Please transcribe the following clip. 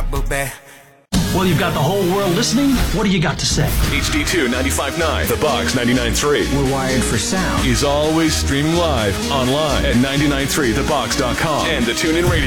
boo-boo. Well, you've got the whole world listening. What do you got to say? HD2 95.9, The Box 99.3. We're wired for sound. Is always streaming live online at 993thebox.com and the TuneIn Radio